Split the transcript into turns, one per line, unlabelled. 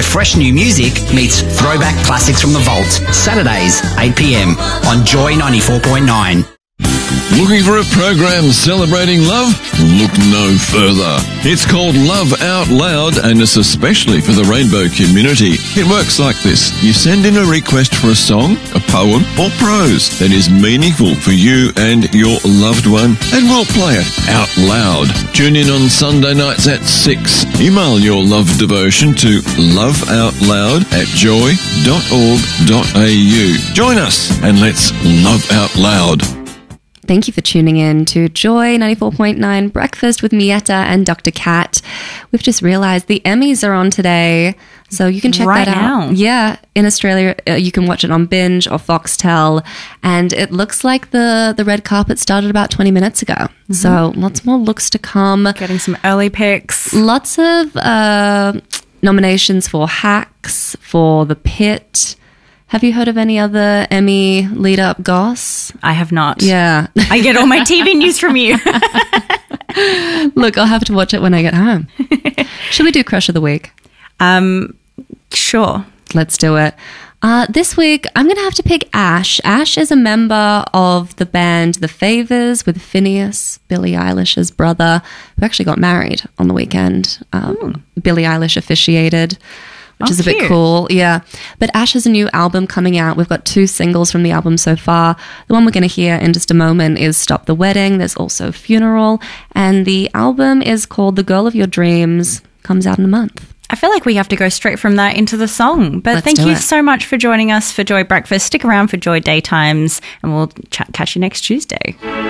fresh new music meets throwback classics from the vault. Saturdays, 8 p.m. on Joy 94.9.
Looking for a program celebrating love? Look no further. It's called Love Out Loud, and it's especially for the rainbow community. It works like this. You send in a request for a song, a poem, or prose that is meaningful for you and your loved one, and we'll play it out loud. Tune in on Sunday nights at 6. Email your love devotion to loveoutloud@joy.org.au. Join us and let's love out loud.
Thank you for tuning in to Joy 94.9 Breakfast with Mietta and Dr. Kat. We've just realised the Emmys are on today, so you can check that out.
Now.
Yeah, in Australia, you can watch it on Binge or Foxtel, and it looks like the red carpet started about 20 minutes ago. Mm-hmm. So lots more looks to come.
Getting some early picks.
Lots of nominations for Hacks, for The Pit. Have you heard of any other Emmy lead-up goss?
I have not.
Yeah.
I get all my TV news from you.
Look, I'll have to watch it when I get home. Should we do Crush of the Week?
Sure.
Let's do it. This week, I'm going to have to pick Ash. Ash is a member of the band The Favours with Phineas, Billie Eilish's brother, who actually got married on the weekend. Billie Eilish officiated, which is a bit cool. Yeah. But Ash has a new album coming out. We've got 2 singles from the album so far. The one we're going to hear in just a moment is Stop the Wedding. There's also Funeral. And the album is called The Girl of Your Dreams. Comes out in a month.
I feel like we have to go straight from that into the song. But thank you so much for joining us for Joy Breakfast. Stick around for Joy Daytimes and we'll catch you next Tuesday.